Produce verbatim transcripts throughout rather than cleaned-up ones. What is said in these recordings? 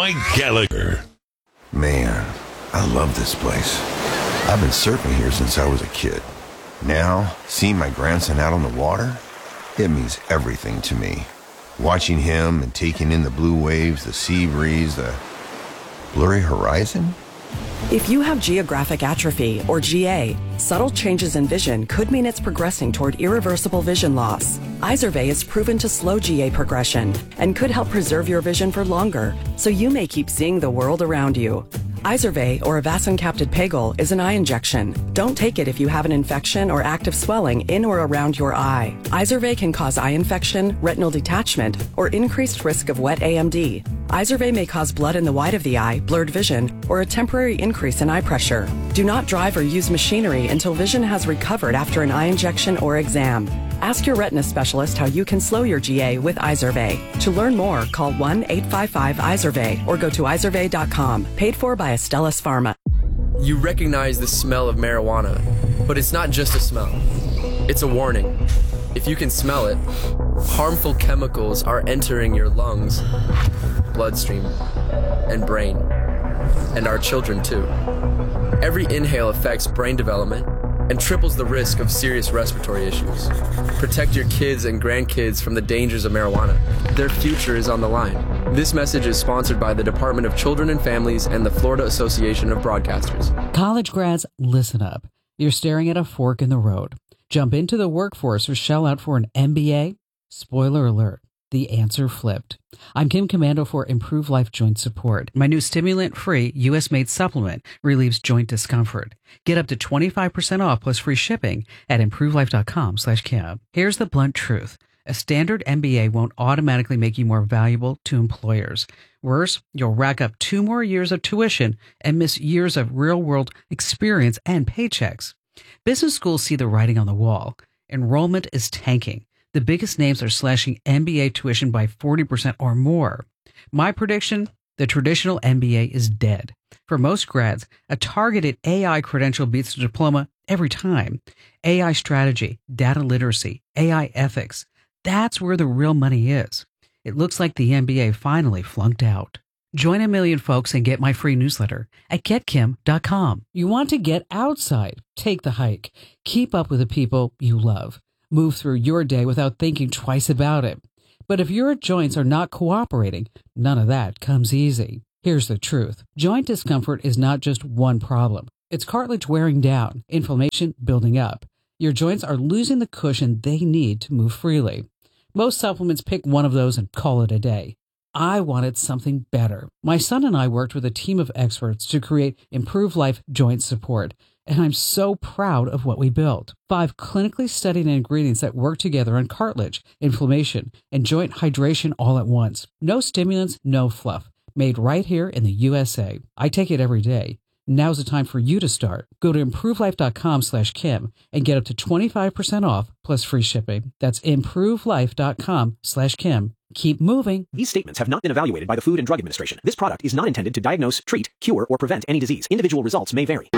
Mike Gallagher. Man, I love this place. I've been surfing here since I was a kid. Now, seeing my grandson out on the water, it means everything to me. Watching him and taking in the blue waves, the sea breeze, the blurry horizon. If you have geographic atrophy, or G A, subtle changes in vision could mean it's progressing toward irreversible vision loss. Izervay is proven to slow G A progression and could help preserve your vision for longer, so you may keep seeing the world around you. Izervay, or avacincaptad pegol, is an eye injection. Don't take it if you have an infection or active swelling in or around your eye. Izervay can cause eye infection, retinal detachment, or increased risk of wet A M D. Izervay may cause blood in the white of the eye, blurred vision, or a temporary increase in eye pressure. Do not drive or use machinery until vision has recovered after an eye injection or exam. Ask your retina specialist how you can slow your G A with Izervay. To learn more, call one eight five five Izervay or go to izervay dot com. Paid for by Astellas Pharma. You recognize the smell of marijuana, but it's not just a smell. It's a warning. If you can smell it, harmful chemicals are entering your lungs, bloodstream, and brain, and our children too. Every inhale affects brain development and triples the risk of serious respiratory issues. Protect your kids and grandkids from the dangers of marijuana. Their future is on the line. This message is sponsored by the Department of Children and Families and the Florida Association of Broadcasters. College grads, listen up. You're staring at a fork in the road. Jump into the workforce or shell out for an M B A? Spoiler alert. The answer flipped. I'm Kim Commando for Improve Life Joint Support. My new stimulant-free, U S-made supplement relieves joint discomfort. Get up to twenty-five percent off plus free shipping at improvelife.com slash Kim. Here's the blunt truth. A standard M B A won't automatically make you more valuable to employers. Worse, you'll rack up two more years of tuition and miss years of real-world experience and paychecks. Business schools see the writing on the wall. Enrollment is tanking. The biggest names are slashing M B A tuition by forty percent or more. My prediction, the traditional M B A is dead. For most grads, a targeted A I credential beats the diploma every time. A I strategy, data literacy, A I ethics, that's where the real money is. It looks like the M B A finally flunked out. Join a million folks and get my free newsletter at get kim dot com. You want to get outside, take the hike, keep up with the people you love. Move through your day without thinking twice about it. But if your joints are not cooperating, none of that comes easy. Here's the truth. Joint discomfort is not just one problem. It's cartilage wearing down, inflammation building up. Your joints are losing the cushion they need to move freely. Most supplements pick one of those and call it a day. I wanted something better. My son and I worked with a team of experts to create Improve Life Joint Support, and I'm so proud of what we built. Five clinically studied ingredients that work together on cartilage, inflammation, and joint hydration all at once. No stimulants, no fluff. Made right here in the U S A. I take it every day. Now's the time for you to start. Go to improvelife.com slash Kim and get up to twenty-five percent off plus free shipping. That's improvelife.com slash Kim. Keep moving. These statements have not been evaluated by the Food and Drug Administration. This product is not intended to diagnose, treat, cure, or prevent any disease. Individual results may vary.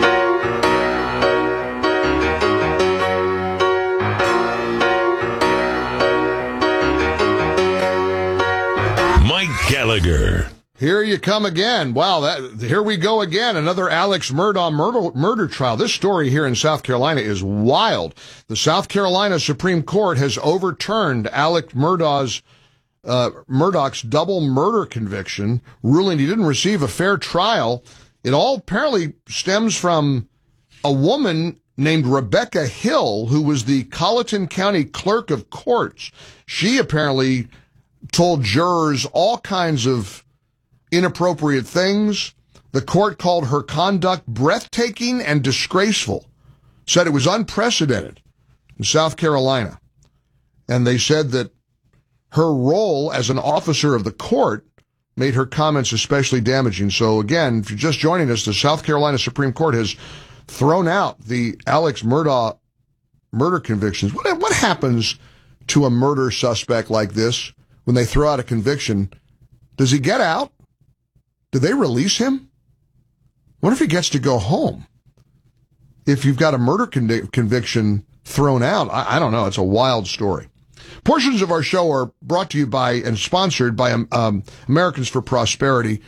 Mike Gallagher. Here you come again. Wow, that, here we go again. Another Alex Murdaugh murder, murder trial. This story here in South Carolina is wild. The South Carolina Supreme Court has overturned Alex Murdaugh's uh, Murdaugh's double murder conviction, ruling he didn't receive a fair trial. It all apparently stems from a woman named Rebecca Hill, who was the Colleton County Clerk of Courts. She apparently told jurors all kinds of inappropriate things. The court called her conduct breathtaking and disgraceful, said it was unprecedented in South Carolina. And they said that her role as an officer of the court made her comments especially damaging. So again, if you're just joining us, the South Carolina Supreme Court has thrown out the Alex Murdaugh murder convictions. What, what happens to a murder suspect like this when they throw out a conviction? Does he get out? Do they release him? What if he gets to go home? If you've got a murder con- conviction thrown out, I, I don't know. It's a wild story. Portions of our show are brought to you by and sponsored by um, um, Americans for Prosperity.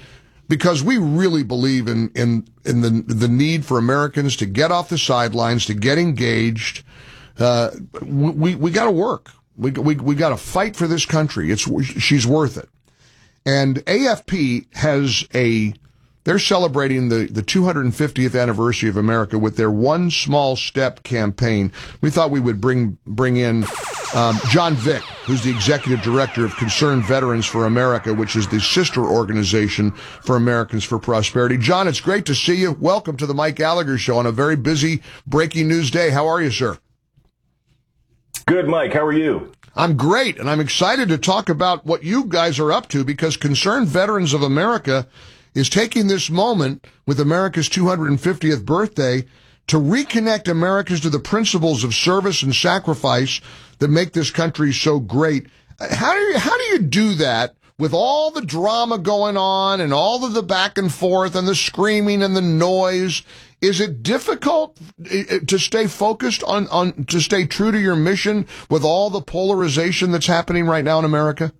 because we really believe in, in, in the, the need for Americans to get off the sidelines, to get engaged. Uh, we, we gotta work. We, we, we gotta fight for this country. It's, she's worth it. And A F P has a, they're celebrating the, the two hundred fiftieth anniversary of America with their One Small Step campaign. We thought we would bring, bring in, um, John Vick, who's the executive director of Concerned Veterans for America, which is the sister organization for Americans for Prosperity. John, it's great to see you. Welcome to the Mike Gallagher Show on a very busy breaking news day. How are you, sir? Good, Mike. How are you? I'm great, and I'm excited to talk about what you guys are up to, because Concerned Veterans of America is taking this moment with America's two hundred fiftieth birthday to reconnect Americans to the principles of service and sacrifice that make this country so great. How do you, how do you do that with all the drama going on and all of the back and forth and the screaming and the noise? Is it difficult to stay focused on, on, to stay true to your mission with all the polarization that's happening right now in America?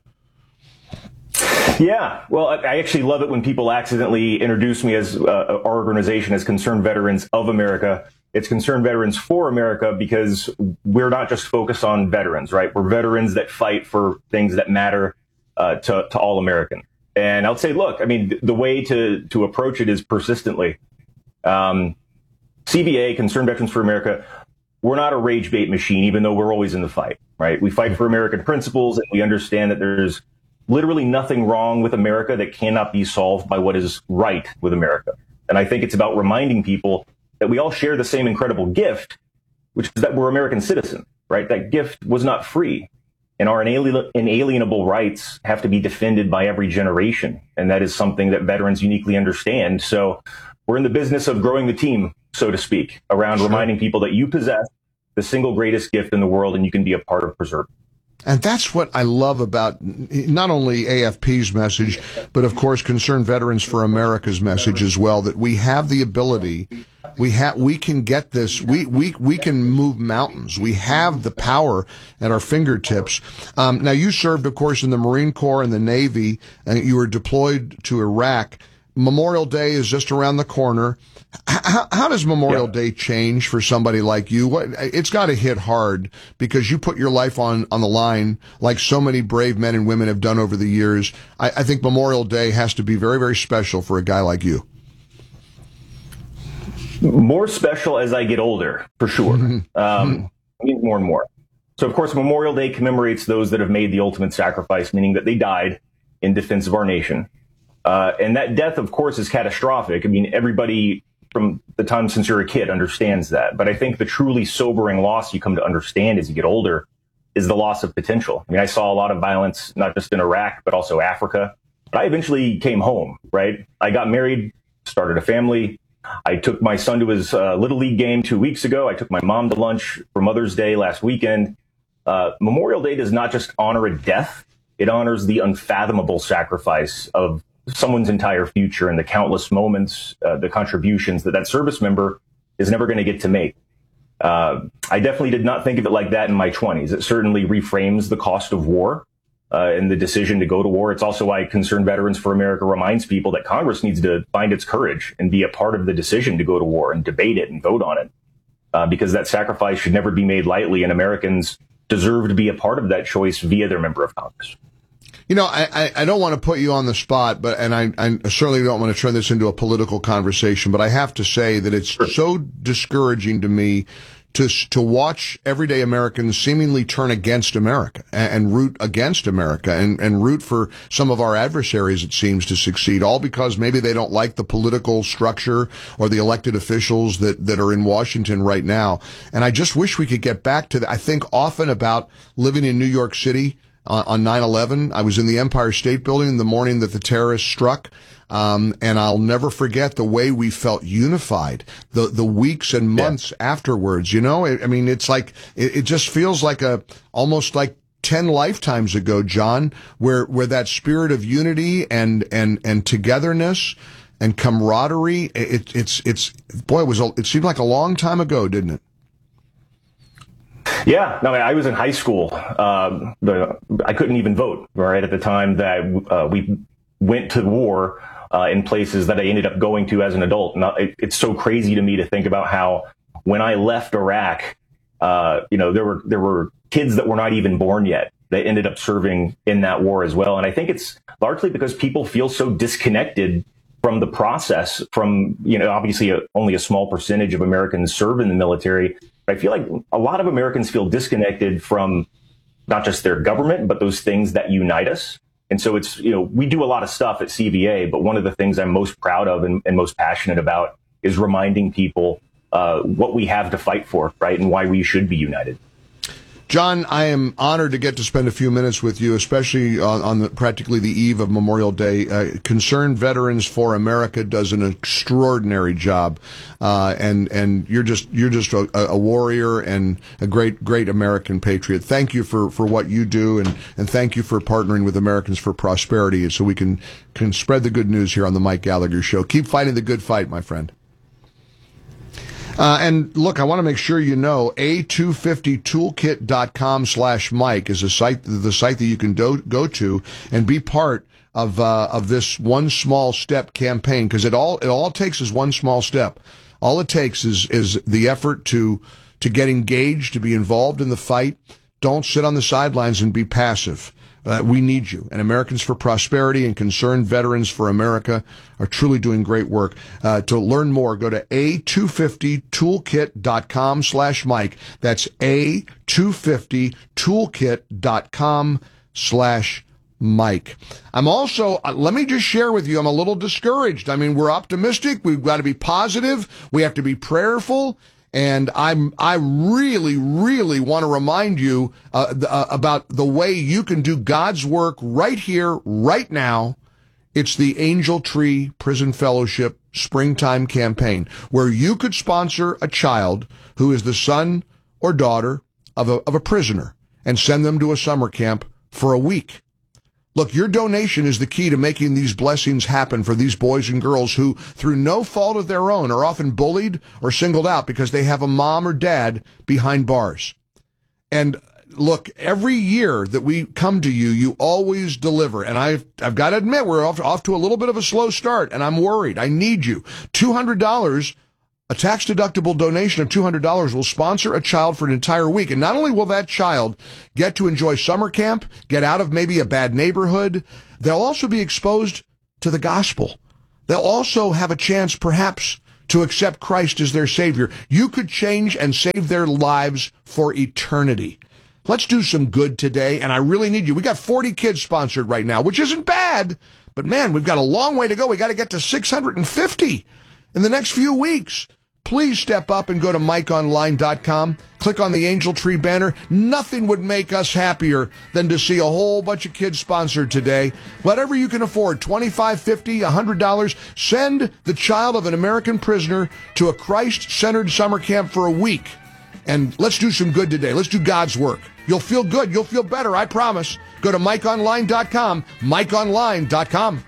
Yeah, well, I actually love it when people accidentally introduce me as uh, our organization as Concerned Veterans of America. It's Concerned Veterans for America, because we're not just focused on veterans, right? We're veterans that fight for things that matter uh, to, to all Americans. And I'll say, look, I mean, the way to, to approach it is persistently. Um, C V A, Concerned Veterans for America, we're not a rage bait machine, even though we're always in the fight, right? We fight for American principles, and we understand that there's literally nothing wrong with America that cannot be solved by what is right with America. And I think it's about reminding people that we all share the same incredible gift, which is that we're American citizens, right? That gift was not free, and our inali- inalienable rights have to be defended by every generation. And that is something that veterans uniquely understand. So we're in the business of growing the team, so to speak, around sure. reminding people that you possess the single greatest gift in the world, and you can be a part of preserving. And that's what I love about not only A F P's message, but of course Concerned Veterans for America's message as well, that we have the ability, we have, we can get this, we, we, we can move mountains. We have the power at our fingertips. Um, now you served, of course, in the Marine Corps and the Navy, and you were deployed to Iraq. Memorial Day is just around the corner. How, how does Memorial yeah. Day change for somebody like you? What, it's got to hit hard, because you put your life on, on the line like so many brave men and women have done over the years. I, I think Memorial Day has to be very, very special for a guy like you. More special as I get older, for sure. Mm-hmm. Um, more and more. So, of course, Memorial Day commemorates those that have made the ultimate sacrifice, meaning that they died in defense of our nation. Uh, and that death, of course, is catastrophic. I mean, everybody from the time since you're a kid understands that. But I think the truly sobering loss you come to understand as you get older is the loss of potential. I mean, I saw a lot of violence, not just in Iraq, but also Africa. But I eventually came home, right? I got married, started a family. I took my son to his uh, Little League game two weeks ago. I took my mom to lunch for Mother's Day last weekend. Uh, Memorial Day does not just honor a death. It honors the unfathomable sacrifice of someone's entire future and the countless moments, uh, the contributions that that service member is never going to get to make. Uh, I definitely did not think of it like that in my twenties. It certainly reframes the cost of war uh, and the decision to go to war. It's also why Concerned Veterans for America reminds people that Congress needs to find its courage and be a part of the decision to go to war and debate it and vote on it, uh, because that sacrifice should never be made lightly, and Americans deserve to be a part of that choice via their member of Congress. You know, I, I don't want to put you on the spot, but and I, I certainly don't want to turn this into a political conversation, but I have to say that it's so discouraging to me to to watch everyday Americans seemingly turn against America and, and root against America and, and root for some of our adversaries, it seems, to succeed, all because maybe they don't like the political structure or the elected officials that, that are in Washington right now. And I just wish we could get back to that. I think often about living in New York City on nine eleven. I was in the Empire State Building the morning that the terrorists struck. Um, and I'll never forget the way we felt unified, the, the weeks and months yeah. afterwards. You know, I, I mean, it's like, it, it just feels like a, almost like ten lifetimes ago, John, where, where that spirit of unity and, and, and togetherness and camaraderie, it, it's, it's, boy, it was, a, it seemed like a long time ago, didn't it? Yeah, no, I was in high school. Um, the, I couldn't even vote, right, at the time that uh, we went to war uh, in places that I ended up going to as an adult. And it, it's so crazy to me to think about how when I left Iraq, uh, you know, there were there were kids that were not even born yet that ended up serving in that war as well. And I think it's largely because people feel so disconnected from the process, from, you know, obviously a, only a small percentage of Americans serve in the military. But I feel like a lot of Americans feel disconnected from not just their government, but those things that unite us. And so it's, you know, we do a lot of stuff at C V A, but one of the things I'm most proud of and, and most passionate about is reminding people uh, what we have to fight for, right, and why we should be united. John, I am honored to get to spend a few minutes with you, especially on, on the, practically the eve of Memorial Day. Uh, Concerned Veterans for America does an extraordinary job, uh, and and you're just you're just a, a warrior and a great great American patriot. Thank you for, for what you do, and, and thank you for partnering with Americans for Prosperity, so we can can spread the good news here on the Mike Gallagher Show. Keep fighting the good fight, my friend. Uh, and look, I want to make sure you know, A two fifty toolkit dot com slash Mike is a site, the site that you can do, go to and be part of, uh, of this one small step campaign. Cause it all, it all takes is one small step. All it takes is, is the effort to, to get engaged, to be involved in the fight. Don't sit on the sidelines and be passive. Uh, we need you. And Americans for Prosperity and Concerned Veterans for America are truly doing great work. Uh, to learn more, go to A two fifty toolkit dot com slash Mike. That's A two fifty toolkit dot com slash Mike. I'm also, uh, let me just share with you, I'm a little discouraged. I mean, we're optimistic. We've got to be positive. We have to be prayerful. And I'm, I really, really want to remind you uh, th- uh, about the way you can do God's work right here, right now. It's the Angel Tree Prison Fellowship Springtime Campaign, where you could sponsor a child who is the son or daughter of a, of a prisoner and send them to a summer camp for a week. Look, your donation is the key to making these blessings happen for these boys and girls who, through no fault of their own, are often bullied or singled out because they have a mom or dad behind bars. And look, every year that we come to you, you always deliver. And I've, I've got to admit, we're off, off to a little bit of a slow start, and I'm worried. I need you. two hundred dollars. A tax-deductible donation of two hundred dollars will sponsor a child for an entire week. And not only will that child get to enjoy summer camp, get out of maybe a bad neighborhood, they'll also be exposed to the gospel. They'll also have a chance, perhaps, to accept Christ as their Savior. You could change and save their lives for eternity. Let's do some good today, and I really need you. We got forty kids sponsored right now, which isn't bad, but man, we've got a long way to go. We got to get to six hundred fifty in the next few weeks. Please step up and go to mike online dot com. Click on the Angel Tree banner. Nothing would make us happier than to see a whole bunch of kids sponsored today. Whatever you can afford, twenty-five dollars, fifty dollars, one hundred dollars. Send the child of an American prisoner to a Christ-centered summer camp for a week. And let's do some good today. Let's do God's work. You'll feel good. You'll feel better, I promise. Go to mike online dot com, mike online dot com.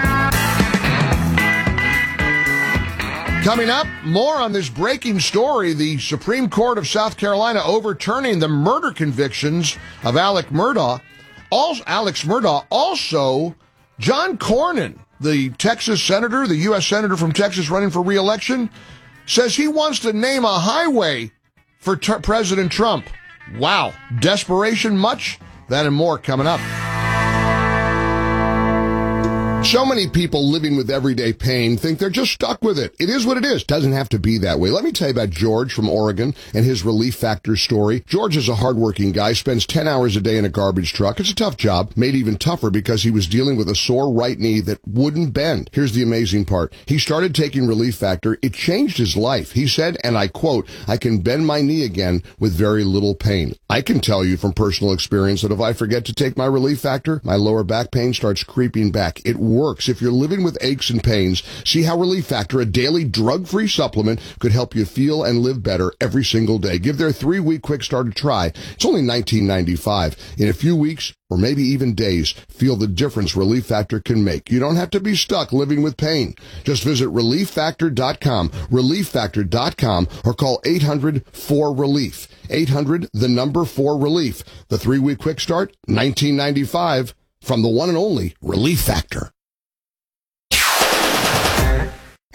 Coming up, more on this breaking story, the Supreme Court of South Carolina overturning the murder convictions of Alex Murdaugh. Also, Alex Murdaugh, also John Cornyn, the Texas senator, the U S senator from Texas running for re-election, says he wants to name a highway for t- President Trump. Wow. Desperation much? That and more coming up. So many people living with everyday pain think they're just stuck with it. It is what it is. Doesn't have to be that way. Let me tell you about George from Oregon and his Relief Factor story. George is a hardworking guy, spends ten hours a day in a garbage truck. It's a tough job, made even tougher because he was dealing with a sore right knee that wouldn't bend. Here's the amazing part. He started taking Relief Factor. It changed his life. He said, and I quote, "I can bend my knee again with very little pain." I can tell you from personal experience that if I forget to take my Relief Factor, my lower back pain starts creeping back. It works. If you're living with aches and pains, see how Relief Factor, a daily drug-free supplement, could help you feel and live better every single day. Give their three-week quick start a try. It's only nineteen ninety-five. In a few weeks, or maybe even days, feel the difference Relief Factor can make. You don't have to be stuck living with pain. Just visit relief factor dot com, relief factor dot com, or call eight hundred four relief. eight hundred, the number four relief. The three-week quick start, nineteen ninety-five, from the one and only Relief Factor.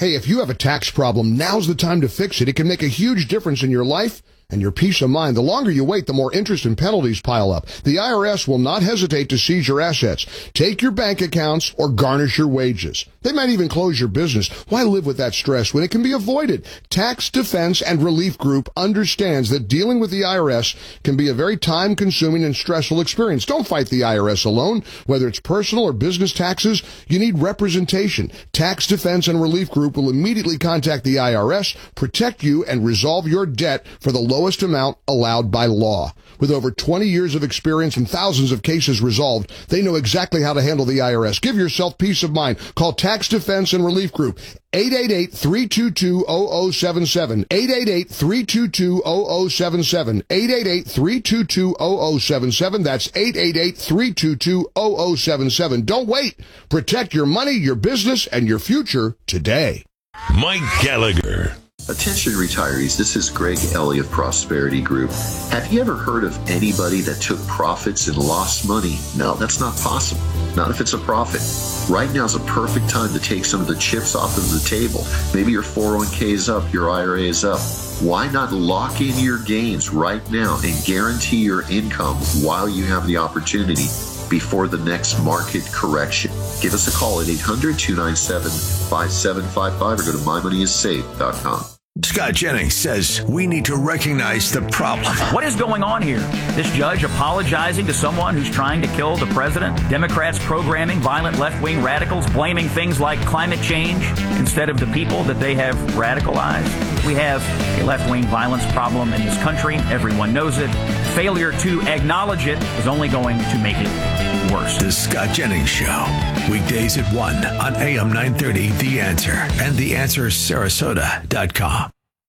Hey, if you have a tax problem, now's the time to fix it. It can make a huge difference in your life and your peace of mind. The longer you wait, the more interest and penalties pile up. The I R S will not hesitate to seize your assets, take your bank accounts, or garnish your wages. They might even close your business. Why live with that stress when it can be avoided? Tax Defense and Relief Group understands that dealing with the I R S can be a very time-consuming and stressful experience. Don't fight the I R S alone. Whether it's personal or business taxes, you need representation. Tax Defense and Relief Group will immediately contact the I R S, protect you, and resolve your debt for the lowest amount allowed by law. With over twenty years of experience and thousands of cases resolved, they know exactly how to handle the I R S. Give yourself peace of mind. Call Tax Defense and Relief Group, eight eight eight, three two two, zero zero seven seven, eight eight eight, three two two, zero zero seven seven, eight eight eight, three two two, zero zero seven seven. That's eight eight eight, three two two, zero zero seven seven. Don't wait. Protect your money, your business, and your future today. Mike Gallagher. Attention retirees, this is Greg Ellie of Prosperity Group. Have you ever heard of anybody that took profits and lost money? No, that's not possible. Not if it's a profit. Right now is a perfect time to take some of the chips off of the table. Maybe your four oh one k is up, your I R A is up. Why not lock in your gains right now and guarantee your income while you have the opportunity before the next market correction? Give us a call at eight hundred, two nine seven, five seven five five or go to my money is safe dot com. Scott Jennings says we need to recognize the problem. What is going on here? This judge apologizing to someone who's trying to kill the president? Democrats programming violent left-wing radicals, blaming things like climate change instead of the people that they have radicalized? We have a left-wing violence problem in this country. Everyone knows it. Failure to acknowledge it is only going to make it worse. The Scott Jennings Show. Weekdays at one on A M nine thirty, The Answer, and the answer sarasota dot com.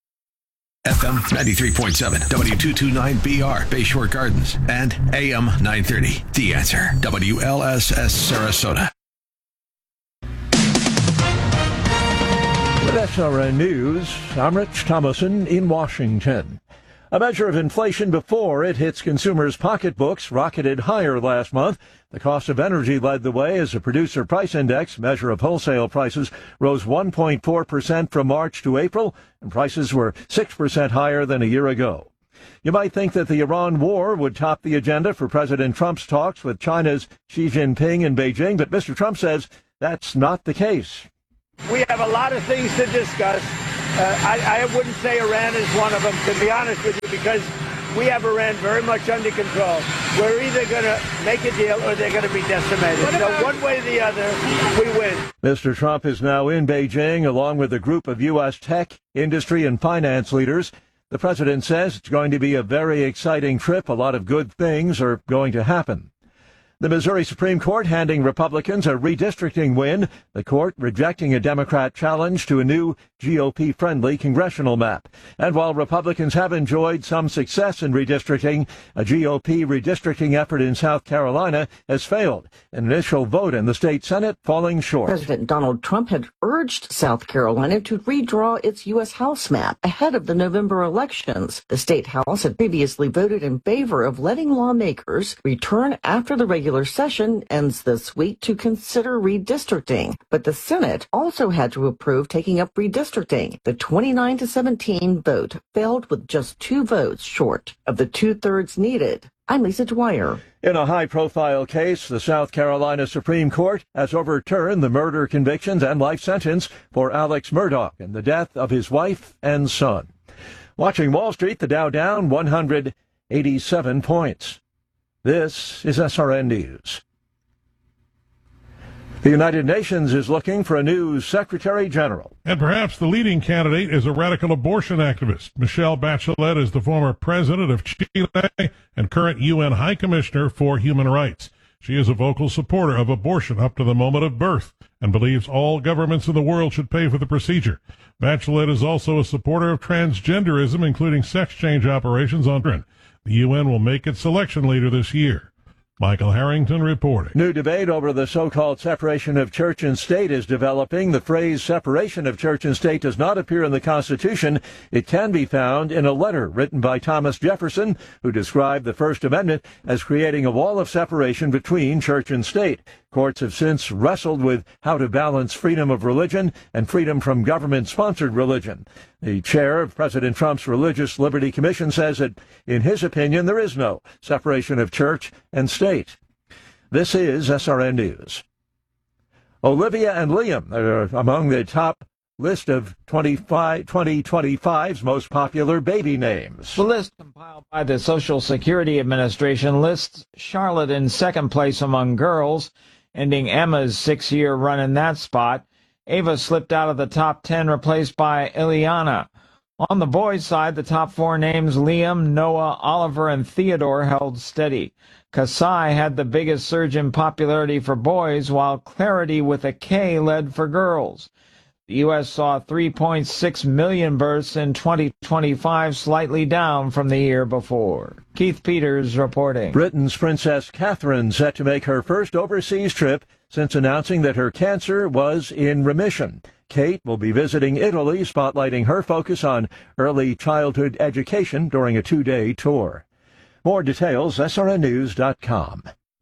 F M ninety-three point seven, W two twenty-nine B R, Bayshore Gardens, and A M nine thirty, The Answer, W L S S Sarasota. With S R N News, I'm Rich Thomason in Washington. A measure of inflation before it hits consumers' pocketbooks rocketed higher last month. The cost of energy led the way as a producer price index, measure of wholesale prices, rose one point four percent from March to April, and prices were six percent higher than a year ago. You might think that the Iran war would top the agenda for President Trump's talks with China's Xi Jinping in Beijing, but Mister Trump says that's not the case. We have a lot of things to discuss. Uh, I, I wouldn't say Iran is one of them, to be honest with you, because we have Iran very much under control. We're either going to make a deal or they're going to be decimated. So one way or the other, we win. Mister Trump is now in Beijing along with a group of U S tech, industry, and finance leaders. The president says it's going to be a very exciting trip. A lot of good things are going to happen. The Missouri Supreme Court handing Republicans a redistricting win, the court rejecting a Democrat challenge to a new G O P-friendly congressional map. And while Republicans have enjoyed some success in redistricting, a G O P redistricting effort in South Carolina has failed. An initial vote in the state Senate falling short. President Donald Trump had urged South Carolina to redraw its U S House map ahead of the November elections. The state House had previously voted in favor of letting lawmakers return after the regular session ends this week to consider redistricting. But the Senate also had to approve taking up redistricting. The twenty-nine to seventeen vote failed with just two votes short of the two-thirds needed. I'm Lisa Dwyer. In a high-profile case, the South Carolina Supreme Court has overturned the murder convictions and life sentence for Alex Murdaugh in the death of his wife and son. Watching Wall Street, the Dow down one hundred eighty-seven points. This is S R N News. The United Nations is looking for a new Secretary General. And perhaps the leading candidate is a radical abortion activist. Michelle Bachelet is the former president of Chile and current U N High Commissioner for Human Rights. She is a vocal supporter of abortion up to the moment of birth and believes all governments in the world should pay for the procedure. Bachelet is also a supporter of transgenderism, including sex change operations on children. The U N will make its selection later this year. Michael Harrington reporting. New debate over the so-called separation of church and state is developing. The phrase separation of church and state does not appear in the Constitution. It can be found in a letter written by Thomas Jefferson, who described the First Amendment as creating a wall of separation between church and state. Courts have since wrestled with how to balance freedom of religion and freedom from government-sponsored religion. The chair of President Trump's Religious Liberty Commission says that, in his opinion, there is no separation of church and state. This is S R N News. Olivia and Liam are among the top list of twenty twenty-five's most popular baby names. The list compiled by the Social Security Administration lists Charlotte in second place among girls, ending Emma's six-year run in that spot. Ava slipped out of the top ten, replaced by Ileana. On the boys' side, the top four names, Liam, Noah, Oliver, and Theodore, held steady. Kasai had the biggest surge in popularity for boys, while Clarity with a K led for girls. The U S saw three point six million births in twenty twenty-five, slightly down from the year before. Keith Peters reporting. Britain's Princess Catherine set to make her first overseas trip since announcing that her cancer was in remission. Kate will be visiting Italy, spotlighting her focus on early childhood education during a two-day tour. More details, S R N news dot com.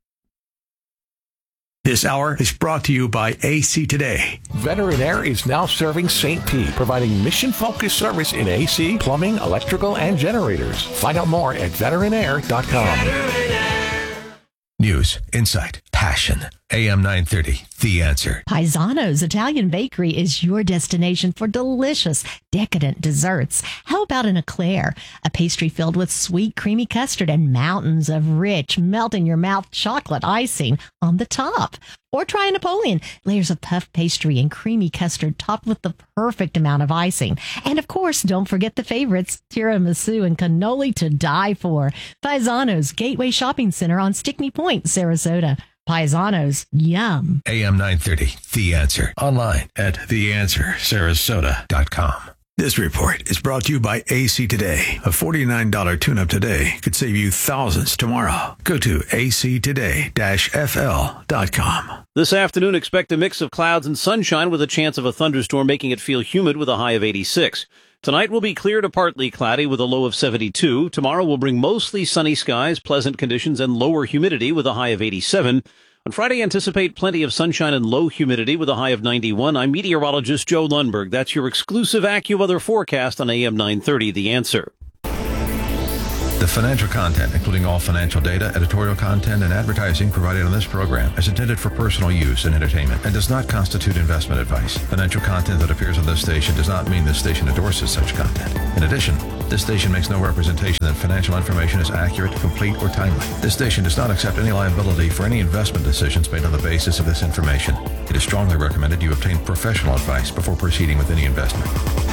This hour is brought to you by A C Today. Veteran Air is now serving Saint Pete, providing mission-focused service in A C, plumbing, electrical, and generators. Find out more at veteran air dot com. News, insight, passion. A M nine thirty, The Answer. Paisano's Italian Bakery is your destination for delicious, decadent desserts. How about an eclair, a pastry filled with sweet, creamy custard and mountains of rich, melt-in-your-mouth chocolate icing on the top? Or try a Napoleon, layers of puff pastry and creamy custard topped with the perfect amount of icing. And of course, don't forget the favorites, tiramisu and cannoli to die for. Paisano's Gateway Shopping Center on Stickney Point, Sarasota. Paisanos, yum. A M nine thirty, The Answer. Online at the answer sarasota dot com. This report is brought to you by A C Today. A forty-nine dollars tune-up today could save you thousands tomorrow. Go to A C today dash F L dot com. This afternoon, expect a mix of clouds and sunshine with a chance of a thunderstorm, making it feel humid with a high of eighty-six. Tonight will be clear to partly cloudy with a low of seventy-two. Tomorrow will bring mostly sunny skies, pleasant conditions, and lower humidity with a high of eighty-seven. On Friday, anticipate plenty of sunshine and low humidity with a high of ninety-one. I'm meteorologist Joe Lundberg. That's your exclusive AccuWeather forecast on A M nine thirty, The Answer. The financial content, including all financial data, editorial content, and advertising provided on this program is intended for personal use and entertainment and does not constitute investment advice. Financial content that appears on this station does not mean this station endorses such content. In addition, this station makes no representation that financial information is accurate, complete, or timely. This station does not accept any liability for any investment decisions made on the basis of this information. It is strongly recommended you obtain professional advice before proceeding with any investment.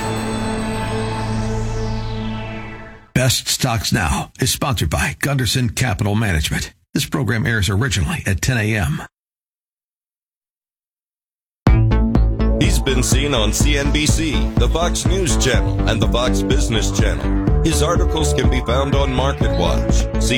Best Stocks Now is sponsored by Gunderson Capital Management. This program airs originally at ten a.m. He's been seen on C N B C, the Fox News Channel, and the Fox Business Channel. His articles can be found on MarketWatch. See